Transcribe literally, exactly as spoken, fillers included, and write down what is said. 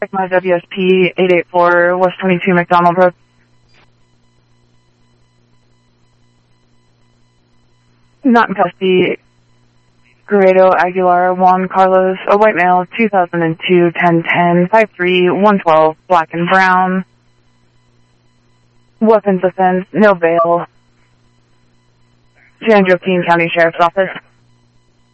My W S P eight eight four, West twenty-two McDonald Road. Not in custody. Guerrero Aguilar Juan Carlos, a white male, two thousand two, ten ten, five three, one twelve, black and brown. Weapons offense, no bail. San Joaquin County Sheriff's Office.